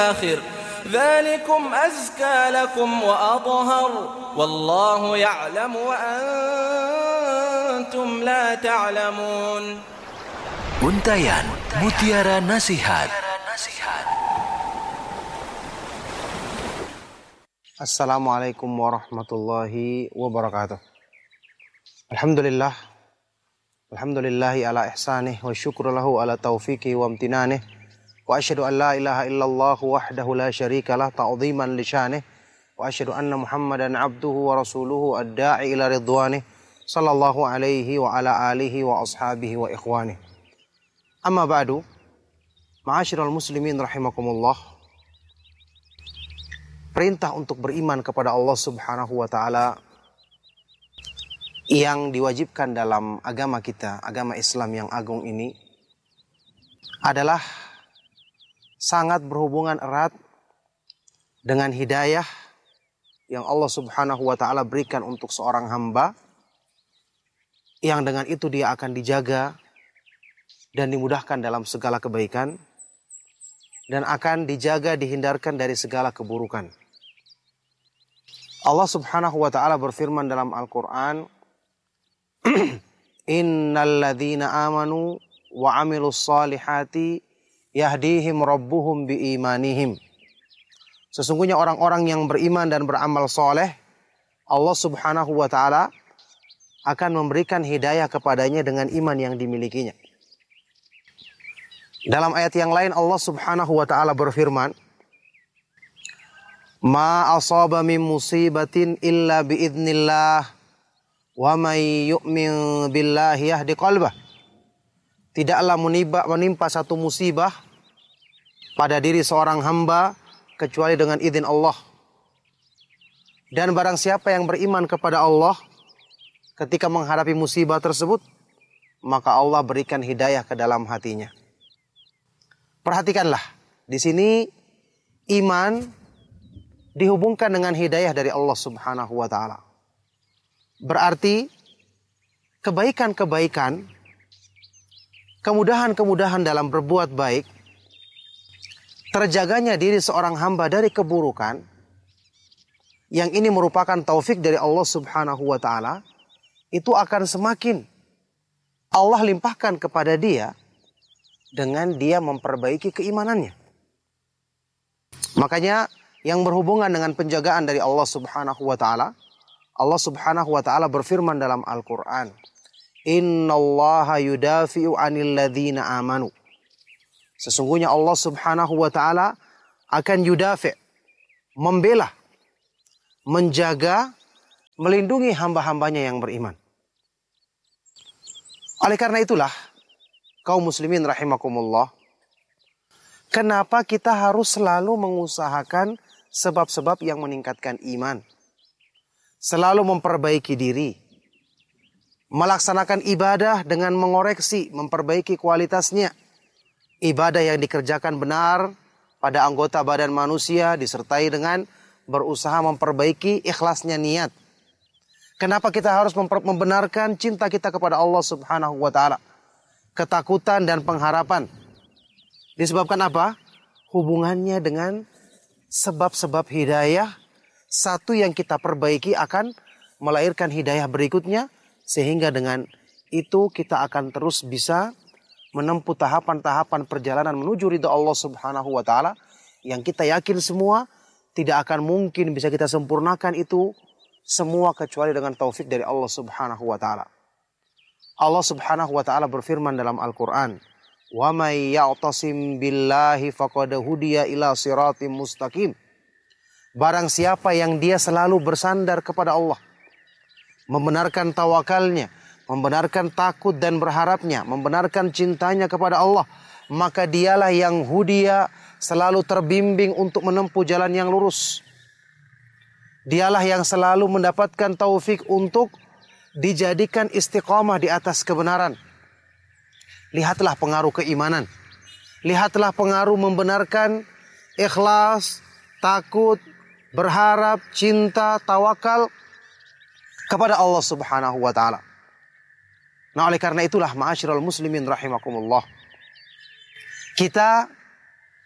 آخر ذلكم أزكى لكم وأطهر والله يعلم وأنتم لا تعلمون. Untayan Mutiara Nasihat. Assalamualaikum warahmatullahi wabarakatuh. Alhamdulillahi ala ihsanih wa syukru lahu ala taufiqi wa amtinanih. Wa asyhadu an la ilaha illallah wahdahu la syarika lah ta'dhiman li syanih. Wa asyhadu anna Muhammadan abduhu wa rasuluhu ad-da'i ila ridwanih. Sallallahu alaihi wa ala alihi wa ashabihi wa ikhwanih. Amma ba'du. Ma'asyiral muslimin rahimakumullah. Perintah untuk beriman kepada Allah Subhanahu wa taala yang diwajibkan dalam agama kita, agama Islam yang agung ini adalah sangat berhubungan erat dengan hidayah yang Allah Subhanahu wa taala berikan untuk seorang hamba, yang dengan itu dia akan dijaga dan dimudahkan dalam segala kebaikan dan akan dijaga dihindarkan dari segala keburukan. Allah Subhanahu wa taala berfirman dalam Al-Qur'an, Innal ladzina amanu wa 'amilus solihati yahdihim rabbuhum biimanihim. Sesungguhnya orang-orang yang beriman dan beramal soleh, Allah Subhanahu wa taala akan memberikan hidayah kepadanya dengan iman yang dimilikinya. Dalam ayat yang lain Allah Subhanahu wa taala berfirman, Ma asaba min musibatin illa biidznillah wa may yu'min billahi yahdi qalbah. Tidaklah menimpa satu musibah pada diri seorang hamba kecuali dengan izin Allah. Dan barang siapa yang beriman kepada Allah ketika menghadapi musibah tersebut, maka Allah berikan hidayah ke dalam hatinya. Perhatikanlah, di sini iman dihubungkan dengan hidayah dari Allah Subhanahu wa taala. Berarti kebaikan-kebaikan, kemudahan-kemudahan dalam berbuat baik, terjaganya diri seorang hamba dari keburukan, yang ini merupakan taufik dari Allah Subhanahu wa taala, itu akan semakin Allah limpahkan kepada dia dengan dia memperbaiki keimanannya. Makanya yang berhubungan dengan penjagaan dari Allah Subhanahu wa taala, Allah Subhanahu wa taala berfirman dalam Al-Qur'an, Innallaha yudafi'u 'anil ladzina amanu. Sesungguhnya Allah Subhanahu wa taala akan yudafi', membela, menjaga, melindungi hamba-hambanya yang beriman. Oleh karena itulah, kaum muslimin rahimakumullah, kenapa kita harus selalu mengusahakan sebab-sebab yang meningkatkan iman? Selalu memperbaiki diri, melaksanakan ibadah dengan mengoreksi, memperbaiki kualitasnya. Ibadah yang dikerjakan benar pada anggota badan manusia disertai dengan berusaha memperbaiki ikhlasnya niat. Kenapa kita harus membenarkan cinta kita kepada Allah Subhanahu wa taala? Ketakutan dan pengharapan. Disebabkan apa? Hubungannya dengan sebab-sebab hidayah. Satu yang kita perbaiki akan melahirkan hidayah berikutnya, sehingga dengan itu kita akan terus bisa menempuh tahapan-tahapan perjalanan menuju ridha Allah Subhanahu wa taala, yang kita yakin semua tidak akan mungkin bisa kita sempurnakan itu semua kecuali dengan taufik dari Allah Subhanahu wa taala. Allah Subhanahu wa taala berfirman dalam Al-Qur'an, "Wa may ya'tasim billahi faqad hudiya ila siratim mustaqim." Barang siapa yang dia selalu bersandar kepada Allah, membenarkan tawakalnya, membenarkan takut dan berharapnya, membenarkan cintanya kepada Allah, maka dialah yang hudia, selalu terbimbing untuk menempuh jalan yang lurus. Dialah yang selalu mendapatkan taufik untuk dijadikan istiqamah di atas kebenaran. Lihatlah pengaruh keimanan. Lihatlah pengaruh membenarkan, ikhlas, takut, berharap, cinta, tawakal kepada Allah Subhanahu wa taala. Nah, oleh karena itulah ma'asyiral muslimin rahimakumullah, kita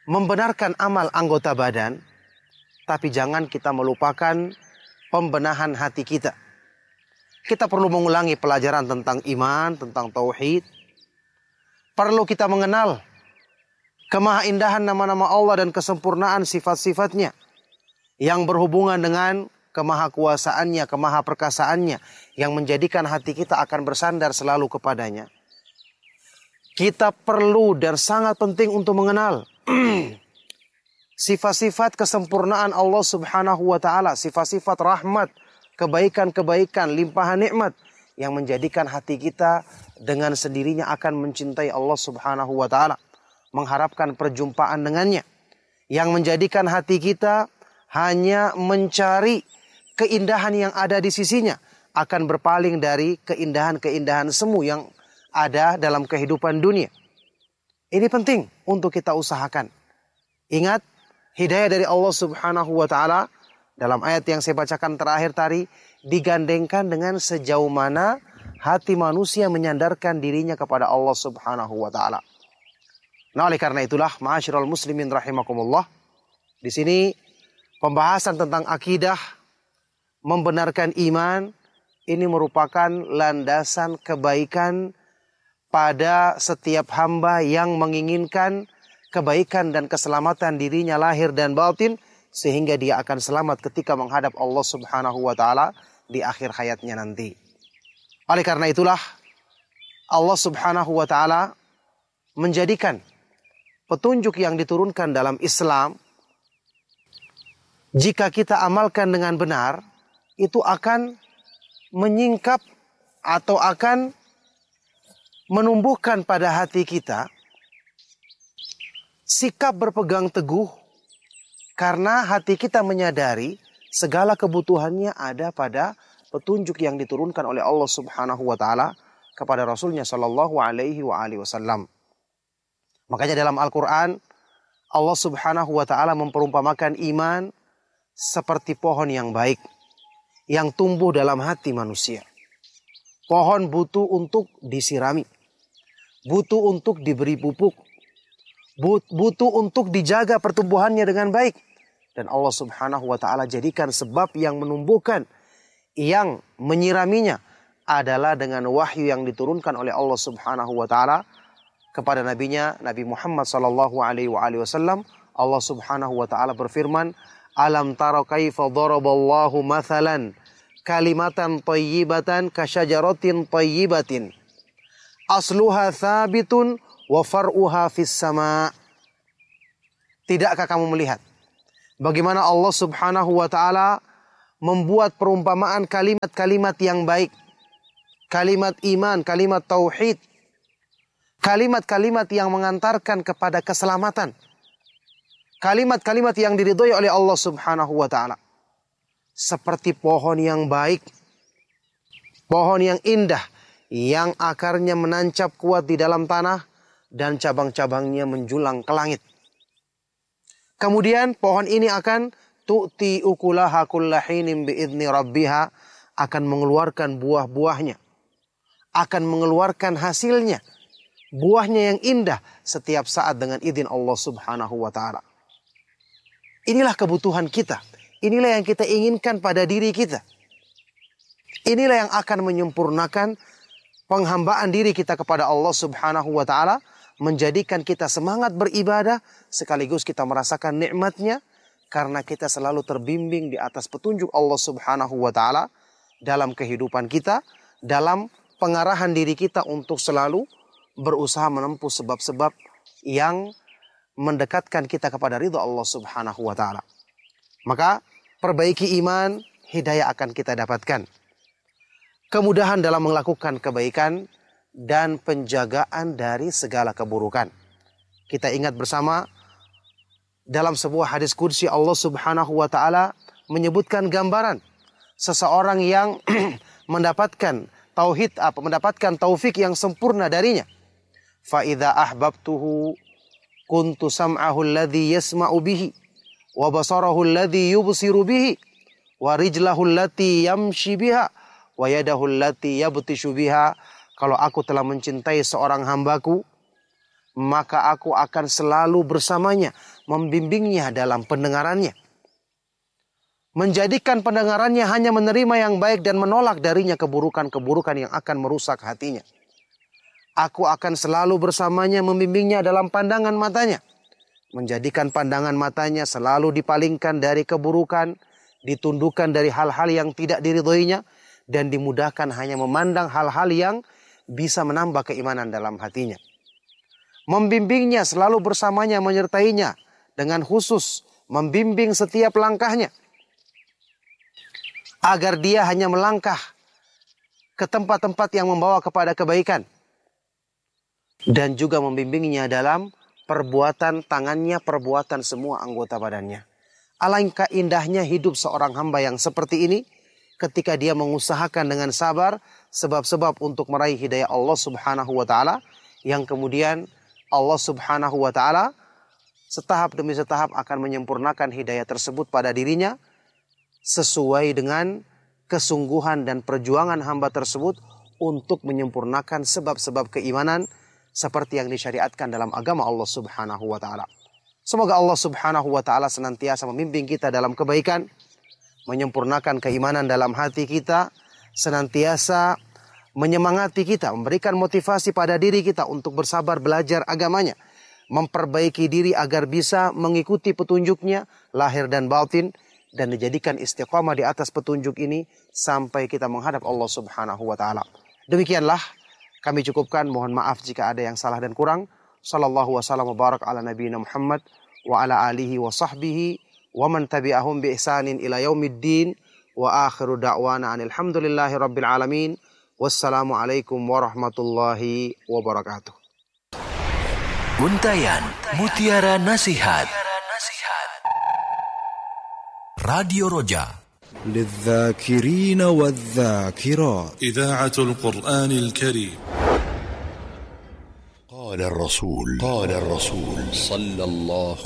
membenarkan amal anggota badan, tapi jangan kita melupakan pembenahan hati kita. Kita perlu mengulangi pelajaran tentang iman, tentang tauhid. Perlu kita mengenal kemahaindahan nama-nama Allah dan kesempurnaan sifat-sifatnya yang berhubungan dengan kemahakuasaannya, kemahaperkasaannya, yang menjadikan hati kita akan bersandar selalu kepadanya. Kita perlu dan sangat penting untuk mengenal sifat-sifat kesempurnaan Allah Subhanahu wa ta'ala, sifat-sifat rahmat, kebaikan-kebaikan, limpahan nikmat yang menjadikan hati kita dengan sendirinya akan mencintai Allah Subhanahu wa ta'ala, mengharapkan perjumpaan dengannya, yang menjadikan hati kita hanya mencari keindahan yang ada di sisinya, akan berpaling dari keindahan-keindahan semu yang ada dalam kehidupan dunia. Ini penting untuk kita usahakan. Ingat, hidayah dari Allah Subhanahu wa ta'ala dalam ayat yang saya bacakan terakhir tadi digandengkan dengan sejauh mana hati manusia menyandarkan dirinya kepada Allah Subhanahu wa ta'ala. Nah, oleh karena itulah, ma'asyiral muslimin rahimakumullah, di sini pembahasan tentang akidah, membenarkan iman, ini merupakan landasan kebaikan pada setiap hamba yang menginginkan kebaikan dan keselamatan dirinya lahir dan batin, sehingga dia akan selamat ketika menghadap Allah Subhanahu wa ta'ala di akhir hayatnya nanti. Oleh karena itulah, Allah Subhanahu wa ta'ala menjadikan petunjuk yang diturunkan dalam Islam, jika kita amalkan dengan benar, itu akan menyingkap atau akan menumbuhkan pada hati kita sikap berpegang teguh, karena hati kita menyadari segala kebutuhannya ada pada petunjuk yang diturunkan oleh Allah Subhanahu wa ta'ala kepada Rasulnya Sallallahu Alaihi Wasallam. Makanya dalam Al-Quran, Allah Subhanahu wa ta'ala memperumpamakan iman seperti pohon yang baik yang tumbuh dalam hati manusia. Pohon butuh untuk disirami, butuh untuk diberi pupuk, butuh untuk dijaga pertumbuhannya dengan baik. Dan Allah Subhanahu wa ta'ala jadikan sebab yang menumbuhkan, yang menyiraminya adalah dengan wahyu yang diturunkan oleh Allah Subhanahu wa ta'ala kepada nabinya Nabi Muhammad sallallahu alaihi wasallam. Allah Subhanahu wa ta'ala berfirman, "Alam tara kaifa daraballahu mathalan kalimatan thayyibatan kasyajaratin thayyibatin asluha thabitun wa far'uha fis sama." Tidakkah kamu melihat bagaimana Allah Subhanahu wa ta'ala membuat perumpamaan kalimat-kalimat yang baik, kalimat iman, kalimat tauhid, kalimat-kalimat yang mengantarkan kepada keselamatan, kalimat-kalimat yang diridhoi oleh Allah Subhanahu wa ta'ala, seperti pohon yang baik, pohon yang indah, yang akarnya menancap kuat di dalam tanah dan cabang-cabangnya menjulang ke langit. Kemudian pohon ini akan tu'ti ukulaha kullahinin bi'idni rabbiha, akan mengeluarkan buah-buahnya, akan mengeluarkan hasilnya, buahnya yang indah setiap saat dengan izin Allah Subhanahu wa ta'ala. Inilah kebutuhan kita. Inilah yang kita inginkan pada diri kita. Inilah yang akan menyempurnakan penghambaan diri kita kepada Allah Subhanahu wa ta'ala, menjadikan kita semangat beribadah, sekaligus kita merasakan nikmatnya, karena kita selalu terbimbing di atas petunjuk Allah Subhanahu wa ta'ala dalam kehidupan kita, dalam pengarahan diri kita untuk selalu berusaha menempuh sebab-sebab yang mendekatkan kita kepada ridha Allah Subhanahu wa ta'ala. Maka perbaiki iman, hidayah akan kita dapatkan. Kemudahan dalam melakukan kebaikan dan penjagaan dari segala keburukan. Kita ingat bersama dalam sebuah hadis qudsi, Allah Subhanahu wa ta'ala menyebutkan gambaran seseorang yang mendapatkan tauhid, mendapatkan taufik yang sempurna darinya. Fa idza ahbabtuhu kuntu sam'ahu alladhi yasma'u bihi wa basarahu alladhi yubsiru bihi wa rijlahu allati yamshi biha wa yadahu allati yabtishu biha. Kalau aku telah mencintai seorang hambaku, maka aku akan selalu bersamanya, membimbingnya dalam pendengarannya. Menjadikan pendengarannya hanya menerima yang baik dan menolak darinya keburukan-keburukan yang akan merusak hatinya. Aku akan selalu bersamanya membimbingnya dalam pandangan matanya. Menjadikan pandangan matanya selalu dipalingkan dari keburukan, ditundukkan dari hal-hal yang tidak diridhoinya, dan dimudahkan hanya memandang hal-hal yang bisa menambah keimanan dalam hatinya. Membimbingnya selalu bersamanya, menyertainya dengan khusus, membimbing setiap langkahnya. Agar dia hanya melangkah ke tempat-tempat yang membawa kepada kebaikan. Dan juga membimbingnya dalam perbuatan tangannya, perbuatan semua anggota badannya. Alangkah indahnya hidup seorang hamba yang seperti ini ketika dia mengusahakan dengan sabar sebab-sebab untuk meraih hidayah Allah Subhanahu wa taala, yang kemudian Allah Subhanahu wa taala setahap demi setahap akan menyempurnakan hidayah tersebut pada dirinya sesuai dengan kesungguhan dan perjuangan hamba tersebut untuk menyempurnakan sebab-sebab keimanan seperti yang disyariatkan dalam agama Allah Subhanahu wa taala. Semoga Allah Subhanahu wa taala senantiasa membimbing kita dalam kebaikan, menyempurnakan keimanan dalam hati kita, senantiasa menyemangati kita, memberikan motivasi pada diri kita untuk bersabar belajar agamanya, memperbaiki diri agar bisa mengikuti petunjuknya lahir dan batin, dan dijadikan istiqamah di atas petunjuk ini sampai kita menghadap Allah Subhanahu wa taala. Demikianlah kami cukupkan, mohon maaf jika ada yang salah dan kurang. Sallallahu wasallam wa barak ala nabiyina Muhammad wa ala alihi wa sahbihi wa man tabi'ahum bi ihsanin ila yaumiddin wa akhiru da'wana anil hamdulillahi rabbil alamin. Wassalamu alaikum warahmatullahi wabarakatuh. Untayan Mutiara Nasihat Radio Roja للذاكرين والذاكرات إذاعة القرآن الكريم. قال الرسول صلى الله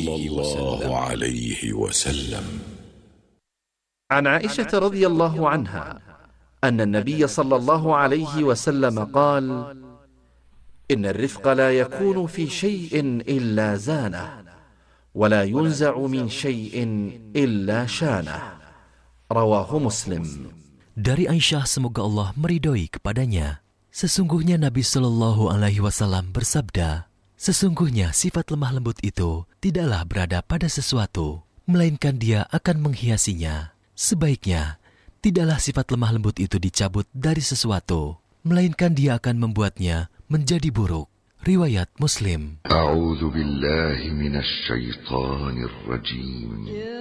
عليه وسلم عن عائشة رضي الله عنها أن النبي صلى الله عليه وسلم قال: إن الرفق لا يكون في شيء إلا زانه، ولا ينزع من شيء إلا شانه. Rawahu Muslim. Dari Aisyah, semoga Allah meridhoi kepadanya, sesungguhnya Nabi Shallallahu Alaihi Wasallam bersabda, sesungguhnya sifat lemah lembut itu tidaklah berada pada sesuatu, melainkan dia akan menghiasinya. Sebaiknya tidaklah sifat lemah lembut itu dicabut dari sesuatu, melainkan dia akan membuatnya menjadi buruk. Riwayat Muslim. A'udzu billahi minasy syaithanir rajim.